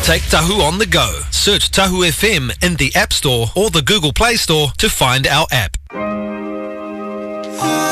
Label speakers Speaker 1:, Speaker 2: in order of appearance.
Speaker 1: Take Tahu on the go. Search Tahu FM in the App Store or the Google Play Store to find our app.